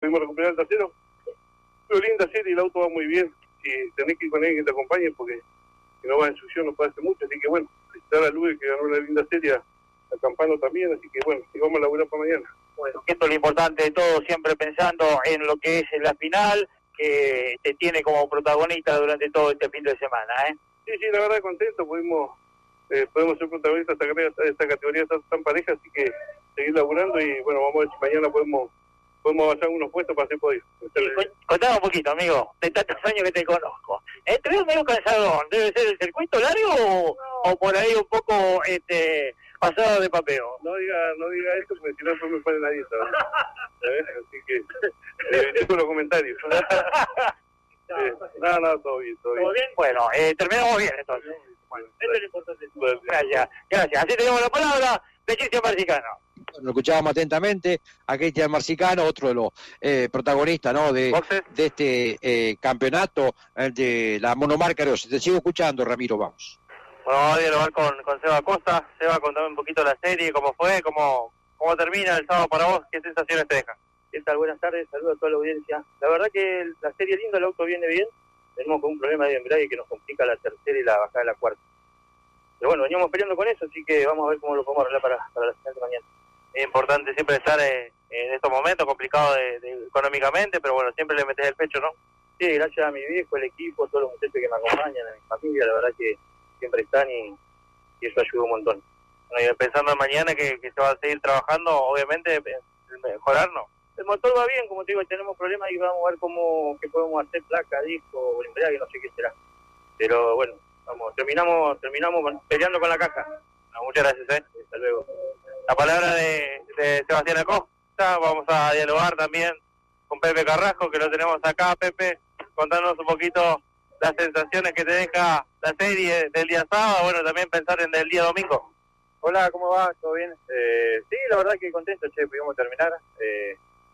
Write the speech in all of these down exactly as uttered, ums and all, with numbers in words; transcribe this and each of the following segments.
pudimos recuperar el tercero. Pero linda serie, el auto va muy bien. Y tenés que ir con alguien que te acompañe porque si no va en succión no puede hacer mucho. Así que bueno, felicitar a Luis que ganó una linda serie, a Campano también. Así que bueno, y vamos a laburar para mañana. Bueno, esto es lo importante de todo, siempre pensando en lo que es la final, que te tiene como protagonista durante todo este fin de semana, ¿eh? Sí, sí, la verdad contento, pudimos, eh, podemos ser protagonistas de esta, esta, esta categoría tan, tan pareja, así que seguir laburando y bueno, vamos a ver si mañana podemos podemos avanzar unos puestos para hacer podio. Sí, contame un poquito, amigo, de tantos años que te conozco. ¿Eh? ¿Te veo medio cansadón? ¿Debe ser el circuito largo o, o por ahí un poco este pasado de papeo? No diga no diga esto porque si no después me ponen la dieta, ¿sabes? Así que eh, dejo los comentarios. eh, no, no, todo bien, todo bien. ¿Todo bien? Bueno, eh, terminamos bien entonces. Bueno, eso es lo importante. Gracias, gracias. Así tenemos la palabra de Cristian Marcicano. Lo escuchábamos atentamente a Cristian Marcicano, otro de los eh, protagonistas, ¿no? de, de este eh, campeonato eh, de la monomarca Areosa. Te sigo escuchando, Ramiro, vamos. Bueno, vamos a dialogar con, con Seba Costa. Seba, contame un poquito la serie, cómo fue, cómo, cómo termina el sábado para vos, qué sensaciones te deja. ¿Qué tal? Buenas tardes, saludos a toda la audiencia. La verdad que la serie linda, el auto viene bien. Tenemos un problema de embrague que nos complica la tercera y la bajada de la cuarta. Pero bueno, veníamos peleando con eso, así que vamos a ver cómo lo podemos arreglar para, para la final de mañana. Es importante siempre estar eh, en estos momentos complicados de, de, económicamente, pero bueno, siempre le metes el pecho, ¿no? Sí, gracias a mi viejo, el equipo, todos los muchachos que me acompañan, a mi familia, la verdad que siempre están y, y eso ayuda un montón. Bueno, y pensando en mañana que, que se va a seguir trabajando, obviamente, mejorar, ¿no? El motor va bien, como te digo, tenemos problemas y vamos a ver cómo qué podemos hacer, placa, disco, o embrague, no sé qué será. Pero bueno, vamos, terminamos terminamos peleando con la caja. No, muchas gracias, ¿eh? Hasta luego. La palabra de, de Sebastián Acosta, vamos a dialogar también con Pepe Carrasco, que lo tenemos acá. Pepe, contanos un poquito las sensaciones que te deja la serie del día sábado, bueno, también pensar en el día domingo. Hola, ¿cómo va? ¿Todo bien? Eh, sí, la verdad que contento, che, pudimos terminar. Eh,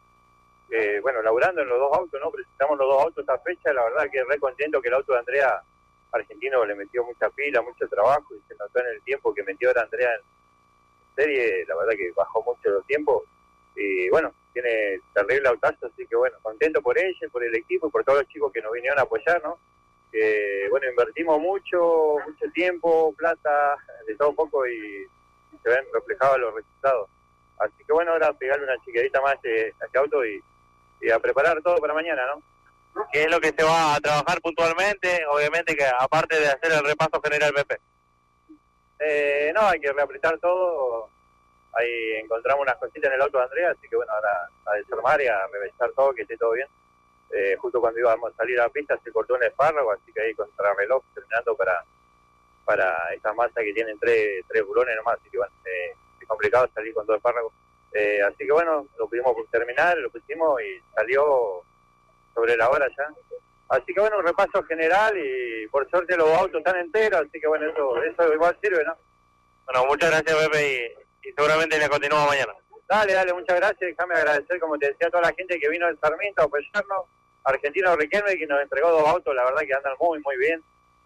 eh, bueno, laburando en los dos autos, ¿no? Presentamos los dos autos esta fecha, la verdad que re contento que el auto de Andrea Argentino le metió mucha pila, mucho trabajo y se notó en el tiempo que metió ahora Andrea en serie, la verdad que bajó mucho los tiempos y bueno, tiene terrible autazo, así que bueno, contento por ella, por el equipo y por todos los chicos que nos vinieron a apoyar, ¿no? Que bueno, invertimos mucho, mucho tiempo, plata, de todo un poco y se ven reflejados los resultados. Así que bueno, ahora pegarle una chiquadita más a este, a este auto y, y a preparar todo para mañana, ¿no? ¿Qué es lo que se va a trabajar puntualmente? Obviamente que aparte de hacer el repaso general, Pepe. Eh, no, hay que reapretar todo. Ahí encontramos unas cositas en el auto de Andrea, así que bueno, ahora a desarmar y a revisar todo, que esté todo bien. Eh, justo cuando íbamos a salir a la pista se cortó un espárrago, así que ahí contra reloj terminando para para esta masa que tienen tres, tres bulones nomás, así que bueno, eh, es complicado salir con dos espárragos. Eh, así que bueno, lo pudimos terminar, lo pusimos y salió sobre la hora ya. Así que bueno, un repaso general y por suerte los autos están enteros, así que bueno, eso eso igual sirve, ¿no? Bueno, muchas gracias, Pepe, y, y seguramente le continuamos mañana. Dale, dale, muchas gracias. Déjame agradecer, como te decía, a toda la gente que vino del Sarmiento a apoyarnos. Argentino Riquelme, que nos entregó dos autos, la verdad que andan muy, muy bien.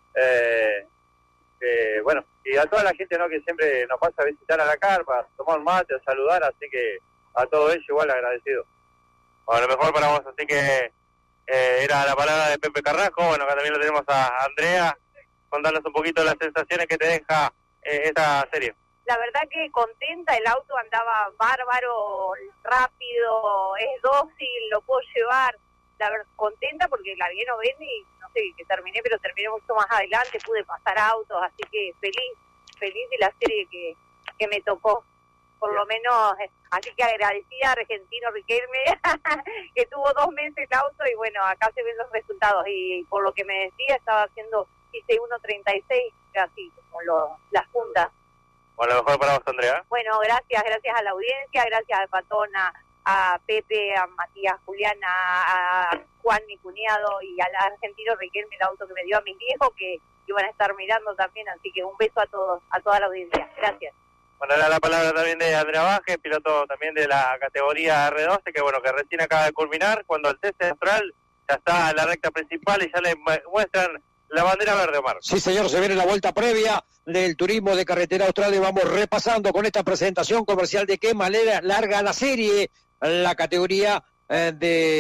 Eh, eh, bueno, y a toda la gente, ¿no?, que siempre nos pasa a visitar a la carpa, a tomar un mate, a saludar, así que a todo ello igual agradecido. Bueno, lo mejor para vos, así que eh, era la palabra de Pepe Carrasco. Bueno, acá también lo tenemos a Andrea. Contanos un poquito las sensaciones que te deja eh, esta serie. La verdad que contenta, el auto andaba bárbaro, rápido, es dócil, lo puedo llevar. La verdad, contenta porque la vi no ven y no sé, que terminé, pero terminé mucho más adelante, pude pasar autos, así que feliz, feliz de la serie que, que me tocó. Por lo menos, así que agradecida a Argentino Riquelme, que tuvo dos meses el auto y bueno, acá se ven los resultados. Y por lo que me decía, estaba haciendo uno treinta y seis, casi como lo, las puntas. Bueno, lo mejor para vos, Andrea. Bueno, gracias, gracias a la audiencia, gracias a Patona, a Pepe, a Matías, Juliana, a Juan, mi cuñado, y al Argentino Riquelme, el auto que me dio a mis viejos, que iban a estar mirando también, así que un beso a todos, a toda la audiencia. Gracias. Bueno, era la palabra también de Andrea Vázquez, piloto también de la categoría R doce, que bueno, que recién acaba de culminar, cuando el test austral ya está en la recta principal y ya le muestran la bandera verde, Omar. Sí, señor, se viene la vuelta previa del turismo de carretera austral y vamos repasando con esta presentación comercial de qué manera larga la serie, la categoría eh, de